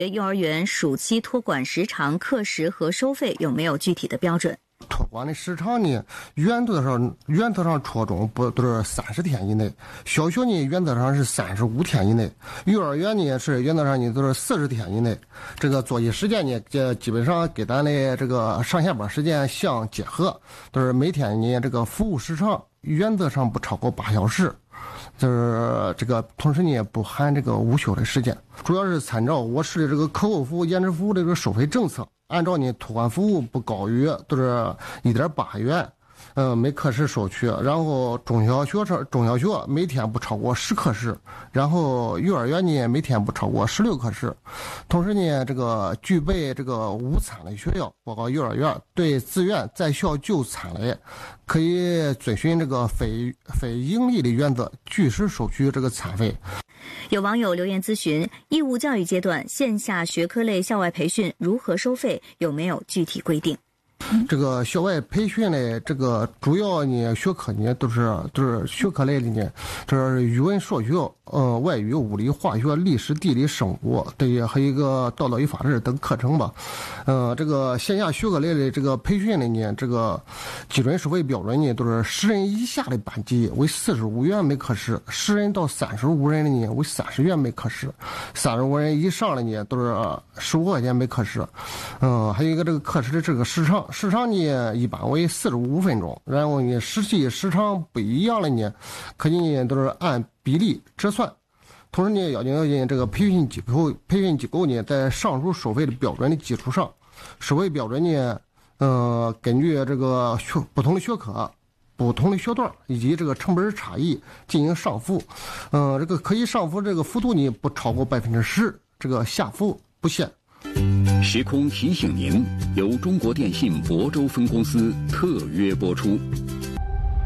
幼儿园暑期托管时长、课时和收费有没有具体的标准？ 托管的时长呢，原则上初中不都是30天以内，小学呢原则上是35天以内，幼儿园呢是原则上呢都是40天以内。这个作息时间呢，基本上跟咱的这个上下班时间相结合，都是每天呢这个服务时长原则上不超过8小时。就是这个，同时呢不含这个午休的时间，主要是参照我市的这个课后服务、延迟服务的这个收费政策，按照呢托管服务不高于都是1.8元，每课时收取。然后中小学每天不超过10课时，然后幼儿园呢每天不超过16课时。同时呢，这个具备这个午餐的学校，包括幼儿园，对自愿在校就餐的，可以遵循这个非盈利的原则，据实收取这个餐费。 有网友留言咨询，义务教育阶段线下学科类校外培训如何收费，有没有具体规定？ 这个校外培训的这个主要呢学科呢都是学科类的呢，这是语文、数学、外语、物理、化学、历史、地理、生物，对，还有一个道德与法治等课程吧。这个线下学科类的这个培训的呢，这个基准收费标准呢都是10人以下的班级为45元每课时，10人到35人的呢为30元每课时，35人以上的呢都是15块钱每课时。还有一个这个课时的这个时长呢一般为45分钟，然后呢实际时长不一样的呢，可以呢都是按比例折算。同时呢，要求这个培训机构呢，在上述收费的标准的基础上，收费标准呢，根据这个不同的学科、不同的学段以及这个成本差异进行上浮。这个可以上浮这个幅度呢不超过10%，这个下浮不限。 时空提醒您，由中国电信亳州分公司特约播出。